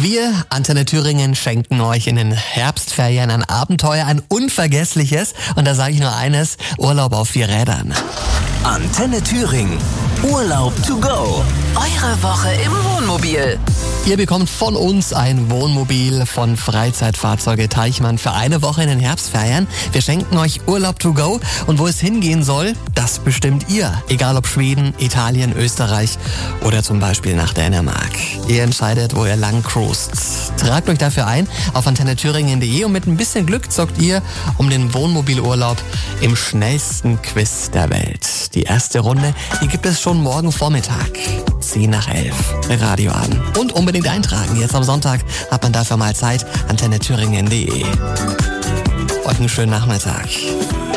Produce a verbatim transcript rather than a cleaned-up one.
Wir, Antenne Thüringen, schenken euch in den Herbstferien ein Abenteuer, ein unvergessliches. Und da sage ich nur eines, Urlaub auf vier Rädern. Antenne Thüringen. Urlaub to go. Eure Woche im Wohnmobil. Ihr bekommt von uns ein Wohnmobil von Freizeitfahrzeuge Teichmann für eine Woche in den Herbstferien. Wir schenken euch Urlaub to go und wo es hingehen soll, das bestimmt ihr. Egal ob Schweden, Italien, Österreich oder zum Beispiel nach Dänemark. Ihr entscheidet, wo ihr lang cruist. Tragt euch dafür ein auf antenne thüringen punkt de und mit ein bisschen Glück zockt ihr um den Wohnmobilurlaub im schnellsten Quiz der Welt. Die erste Runde, die gibt es schon morgen Vormittag. zehn nach elf. Radio an. Und unbedingt eintragen. Jetzt am Sonntag hat man dafür mal Zeit. antenne thüringen punkt de. Euch einen schönen Nachmittag.